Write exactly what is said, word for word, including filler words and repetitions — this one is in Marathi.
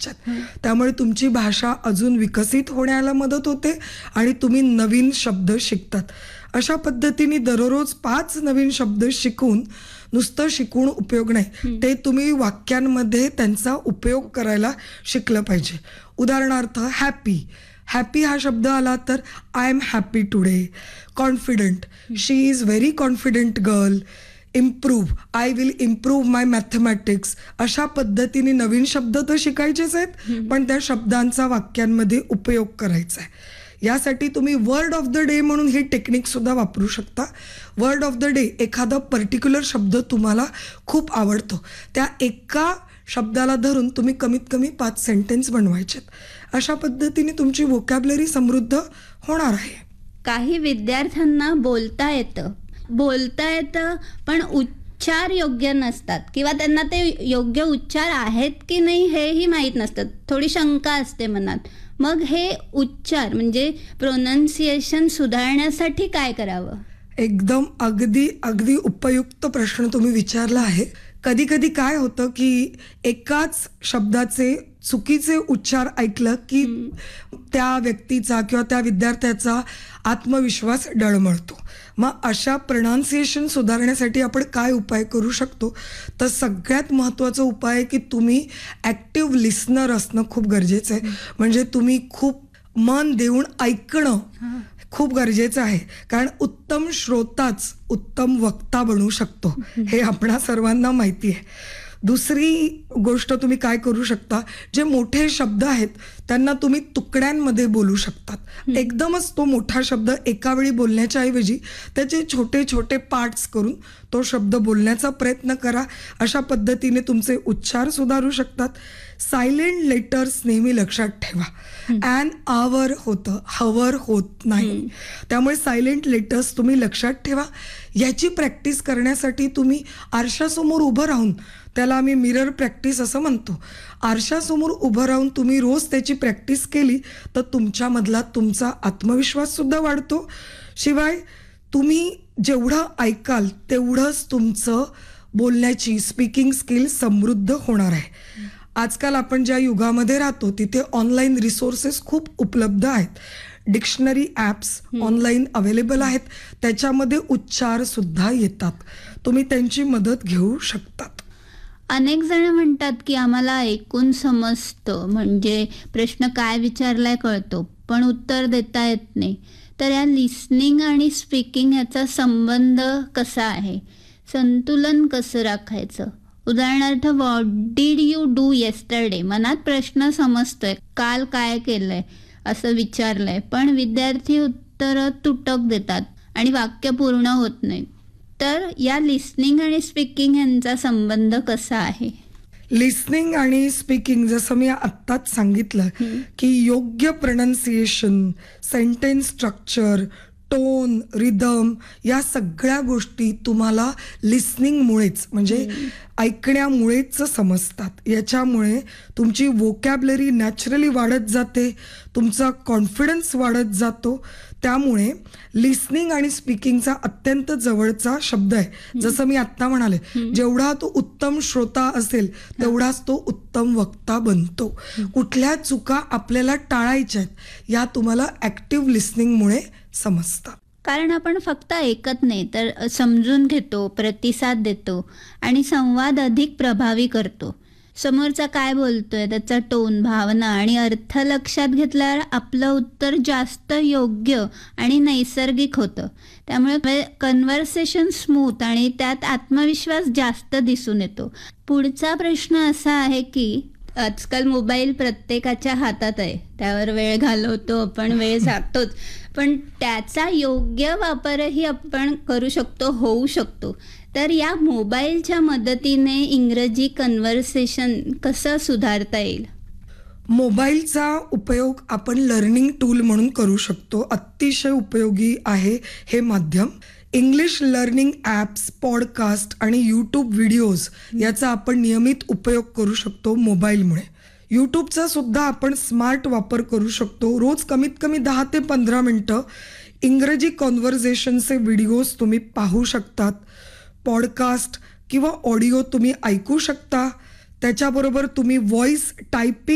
वापरायच्यात. त्यामुळे तुमची भाषा अजून विकसित होण्याला मदत होते आणि तुम्ही नवीन शब्द शिकतात. अशा पद्धतीने दररोज पाच नवीन शब्द शिकून नुसतं शिकून उपयोग नाही, ते तुम्ही वाक्यांमध्ये त्यांचा उपयोग करायला शिकलं पाहिजे. उदाहरणार्थ हॅपी, हॅपी हा शब्द आला तर I am happy today. Confident, she is very confident girl. Improve, I will improve my mathematics. अशा पद्धतीने नवीन शब्द तर शिकायचेच आहेत, पण त्या शब्दांचा वाक्यांमध्ये उपयोग करायचा आहे. यासाठी तुम्ही वर्ड ऑफ द डे म्हणून ही टेक्निक सुद्धा वापरू शकता. वर्ड ऑफ द डे, एखादा पर्टिक्युलर शब्द तुम्हाला खूप आवडतो, त्या एका शब्दाला धरून तुम्ही कमीत कमी पाच सेंटेन्स बनवायचेत. अशा पद्धतीने तुमची व्होकॅब्युलरी समृद्ध होणार आहे. काही विद्यार्थ्यांना बोलता येतं बोलता येतं पण उच्चार योग्य नसतात किंवा त्यांना ते योग्य उच्चार आहेत की नाही हेही माहीत नसतं. थोडी शंका असते मनात. मग हे उच्चार म्हणजे प्रोनाउन्सिएशन सुधारण्यासाठी काय करावं? एकदम अगदी अगदी उपयुक्त प्रश्न तुम्ही विचारला आहे. कधी कधी काय होतं की एकाच शब्दाचे चुकीचे उच्चार ऐकलं की त्या व्यक्तीचा किंवा त्या विद्यार्थ्याचा आत्मविश्वास डळमळतो. मग अशा प्रोनाउन्सिएशन सुधारण्यासाठी आपण काय उपाय करू शकतो? तर सगळ्यात महत्त्वाचा उपाय आहे की तुम्ही ॲक्टिव्ह लिस्नर असणं खूप गरजेचं आहे. म्हणजे तुम्ही खूप मन देऊन ऐकणं खूप गरजेचं आहे. कारण उत्तम श्रोताच उत्तम वक्ता बनू शकतो, हे आपणा सर्वांना माहिती आहे. दुसरी गोष्ट तुम्ही काय करू शकता, जे मोठे शब्द आहेत त्यांना तुम्ही तुकड्यांमध्ये बोलू शकतात. एकदमच तो मोठा शब्द एका वेळी बोलण्याच्या ऐवजी त्याचे छोटे छोटे पार्ट्स करून तो शब्द बोलण्याचा प्रयत्न करा. अशा पद्धतीने तुमचे उच्चार सुधारू शकतात. सायलेंट लेटर्स नेहमी लक्षात ठेवा. ॲन आवर होतं, हवर होत नाही. त्यामुळे सायलेंट लेटर्स तुम्ही लक्षात ठेवा. याची प्रॅक्टिस करण्यासाठी तुम्ही आरशासमोर उभं राहून, त्याला आम्ही मिरर प्रॅक्टिस असं म्हणतो, आरशासमोर उभं राहून तुम्ही रोज त्याची प्रॅक्टिस केली तर तुमच्यामधला तुमचा आत्मविश्वास सुद्धा वाढतो. शिवाय तुम्ही जेवढं ऐकाल तेवढंच तुमचं बोलण्याची स्पीकिंग स्किल समृद्ध होणार आहे. आजकाल आपण ज्या युगामध्ये राहतो तिथे ऑनलाईन रिसोर्सेस खूप उपलब्ध आहेत. डिक्शनरी ॲप्स ऑनलाईन अवेलेबल आहेत, त्याच्यामध्ये उच्चार सुद्धा येतात. तुम्ही त्यांची मदत घेऊ शकतात. अनेक जण म्हणतात की आम्हाला ऐकून समजतं, म्हणजे प्रश्न काय विचारलाय कळतो पण उत्तर देता येत नाही. तर या लिसनिंग आणि स्पीकिंग याचा संबंध कसा आहे? संतुलन कसं राखायचं? उदाहरणार्थ what did you do yesterday, मनात प्रश्न समजतोय, काल काय केलंय असं विचारलंय, पण विद्यार्थी उत्तरं तुटक देतात आणि वाक्य पूर्ण होत नाही. तर या लिसनिंग आणि स्पीकिंग यांचा संबंध कसा आहे? लिसनिंग आणि स्पीकिंग, जसं मी आत्ताच सांगितलं की योग्य pronunciation, sentence structure, tone, rhythm या सगळ्या गोष्टी तुम्हाला लिसनिंगमुळेच म्हणजे ऐकण्यामुळेच समजतात. याच्यामुळे तुमची व्होकॅब्युलरी नॅचरली वाढत जाते, तुमचा कॉन्फिडन्स वाढत जातो. त्यामुळे लिसनिंग आणि स्पीकिंगचा अत्यंत जवळचा शब्द आहे. जसं मी आत्ता म्हणाले, जेवढा तो उत्तम श्रोता असेल तेवढाच तो उत्तम वक्ता बनतो. कुठल्या चुका आपल्याला टाळायच्या आहेत या तुम्हाला ॲक्टिव्ह लिसनिंगमुळे समजतं. कारण आपण फक्त ऐकत नाही तर समजून घेतो, प्रतिसाद देतो आणि संवाद अधिक प्रभावी करतो. समोरचा काय बोलतोय त्याचा टोन, भावना आणि अर्थ लक्षात घेतल्यावर आपलं उत्तर जास्त योग्य आणि नैसर्गिक होतं. त्यामुळे कन्व्हर्सेशन स्मूथ आणि त्यात आत्मविश्वास जास्त दिसून येतो. पुढचा प्रश्न असा आहे की आजकाल मोबाईल प्रत्येकाच्या हातात आहे, त्यावर वेळ घालवतो आपण, वेळ जातोच, पण त्याचा योग्य वापरही आपण करू शकतो, होऊ शकतो. तर या मोबाईलच्या मदतीने इंग्रजी कन्व्हर्सेशन कसं सुधारता येईल? मोबाईलचा उपयोग आपण लर्निंग टूल म्हणून करू शकतो. अतिशय उपयोगी आहे हे माध्यम. इंग्लिश लर्निंग ॲप्स, पॉडकास्ट आणि यूट्यूब व्हिडिओज याचा आपण नियमित उपयोग करू शकतो मोबाईलमुळे. यूट्यूबचा सुद्धा आपण स्मार्ट वापर करू शकतो. रोज कमीत कमी दहा ते पंधरा मिनटं इंग्रजी कॉन्व्हर्सेशनचे व्हिडिओज तुम्ही पाहू शकतात. पॉडकास्ट किंवा ऑडिओ तुम्ही ऐकू शकता. त्याच्याबरोबर तुम्ही व्हॉइस टायपिंग